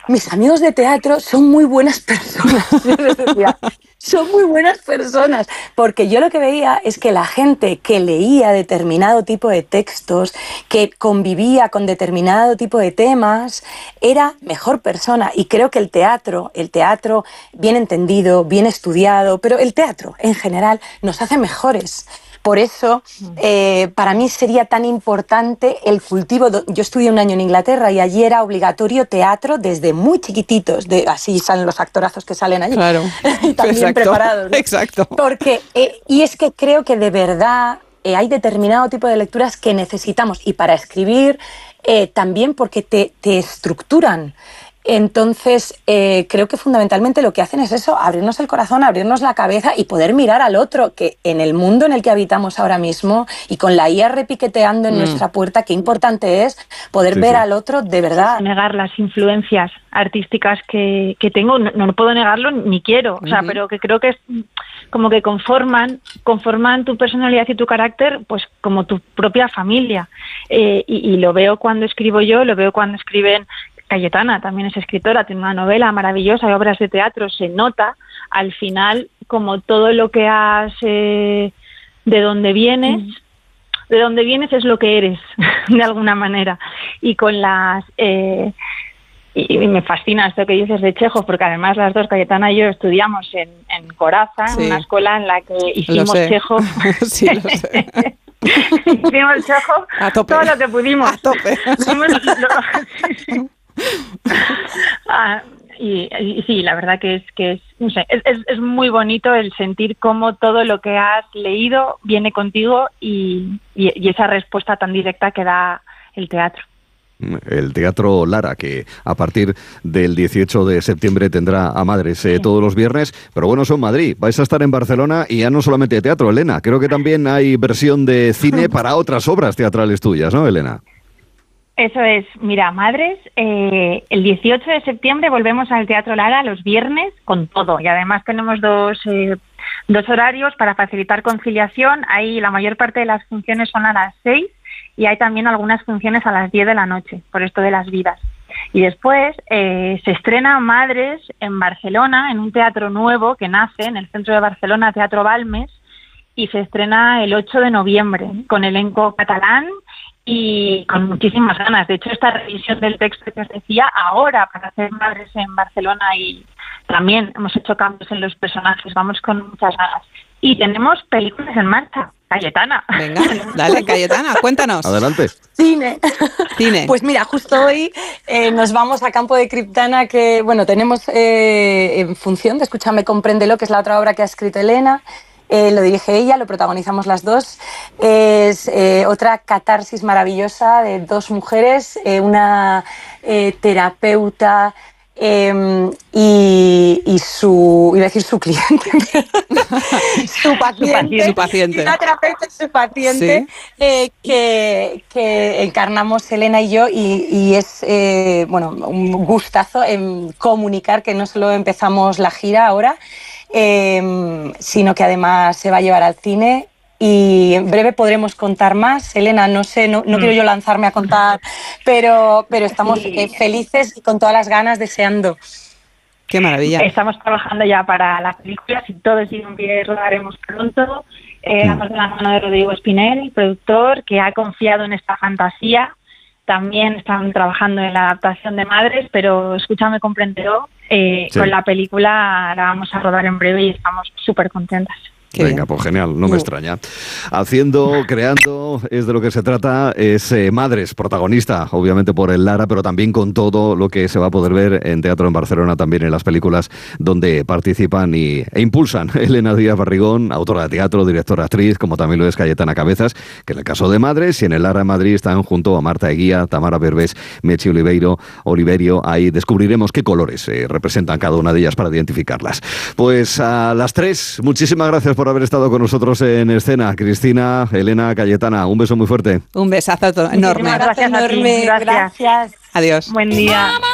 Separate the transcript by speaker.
Speaker 1: mis amigos de teatro son muy buenas personas. Yo les decía, son muy buenas personas, porque yo lo que veía es que la gente que leía determinado tipo de textos, que convivía con determinado tipo de temas, era mejor persona. Y creo que el teatro bien entendido, bien estudiado, pero el teatro en general nos hace mejores. Por eso, para mí sería tan importante el cultivo. Yo estudié un año en Inglaterra y allí era obligatorio teatro desde muy chiquititos. Así salen los actorazos que salen allí.
Speaker 2: Claro.
Speaker 1: Y también
Speaker 2: Exacto,
Speaker 1: preparados, ¿no?
Speaker 2: exacto.
Speaker 1: Porque, y es que creo que de verdad hay determinado tipo de lecturas que necesitamos. Y para escribir también porque te estructuran. Entonces, creo que fundamentalmente lo que hacen es eso, abrirnos el corazón, abrirnos la cabeza y poder mirar al otro, que en el mundo en el que habitamos ahora mismo y con la IA repiqueteando en nuestra puerta, qué importante es poder ver al otro de verdad.
Speaker 3: Negar las influencias artísticas que tengo, no puedo negarlo ni quiero, o sea, pero que creo que es como que conforman tu personalidad y tu carácter, pues como tu propia familia. Y lo veo cuando escribo yo, lo veo cuando escriben. Cayetana también es escritora, tiene una novela maravillosa y obras de teatro, se nota al final como todo lo que has, de dónde vienes es lo que eres, de alguna manera. Y con las... y me fascina esto que dices de Chejov, porque además las dos, Cayetana y yo, estudiamos en Coraza, en una escuela en la que hicimos Chejov. Sí, lo sé. Hicimos Chejov todo lo que pudimos.
Speaker 2: A tope.
Speaker 3: Y sí, la verdad que es no sé, es muy bonito el sentir cómo todo lo que has leído viene contigo y esa respuesta tan directa que da el teatro.
Speaker 4: El Teatro Lara, que a partir del 18 de septiembre tendrá a Madres todos los viernes, pero bueno, son Madrid, vais a estar en Barcelona y ya no solamente de teatro, Elena, creo que también hay versión de cine para otras obras teatrales tuyas, ¿no, Elena?
Speaker 3: Eso es, mira, Madres, el 18 de septiembre volvemos al Teatro Lara los viernes con todo y además tenemos dos horarios para facilitar conciliación. Ahí la mayor parte de las funciones son a las 6 y hay también algunas funciones a las 10 de la noche, por esto de las vidas. Y después se estrena Madres en Barcelona, en un teatro nuevo que nace en el centro de Barcelona, Teatro Balmes, y se estrena el 8 de noviembre con elenco catalán y con muchísimas ganas. De hecho, esta revisión del texto que os decía, ahora para hacer Madres en Barcelona, y también hemos hecho cambios en los personajes, vamos con muchas ganas. Y tenemos películas en marcha. Cayetana.
Speaker 2: Venga, dale, Cayetana, cuéntanos.
Speaker 4: Adelante.
Speaker 1: Cine. Pues mira, justo hoy nos vamos a Campo de Criptana, que bueno, tenemos en función de Escúchame, Compréndelo, que es la otra obra que ha escrito Elena. Lo dirige ella, lo protagonizamos las dos. Es otra catarsis maravillosa de dos mujeres, una terapeuta y su, iba a decir su cliente, su paciente, una terapeuta y su paciente, ¿sí? Que encarnamos Elena y yo, y es bueno, un gustazo en comunicar que no solo empezamos la gira ahora, sino que además se va a llevar al cine y en breve podremos contar más. Elena, no sé, no quiero yo lanzarme a contar, pero estamos felices y con todas las ganas, deseando.
Speaker 2: ¡Qué maravilla!
Speaker 3: Estamos trabajando ya para las películas y todo sigue en pie, rodaremos pronto. Vamos de la mano de Rodrigo Espinel, el productor, que ha confiado en esta fantasía. También están trabajando en la adaptación de Madres, pero Escúchame, Compréndelo, con la película la vamos a rodar en breve y estamos súper contentas.
Speaker 4: Venga, pues genial, no me extraña. Haciendo, creando, es de lo que se trata, es Madres, protagonista, obviamente por el Lara, pero también con todo lo que se va a poder ver en teatro en Barcelona, también en las películas donde participan e impulsan Elena Díaz Barrigón, autora de teatro, directora, actriz, como también lo es Cayetana Cabezas, que en el caso de Madres y en el Lara en Madrid están junto a Marta Eguía, Tamara Berbés, Mechi Oliverio, ahí descubriremos qué colores representan cada una de ellas para identificarlas. Pues a las 3, muchísimas gracias por haber estado con nosotros en escena. Cristina, Elena, Cayetana, un beso muy fuerte.
Speaker 2: Un besazo enorme.
Speaker 3: Gracias.
Speaker 1: Gracias.
Speaker 2: Adiós.
Speaker 3: Buen día.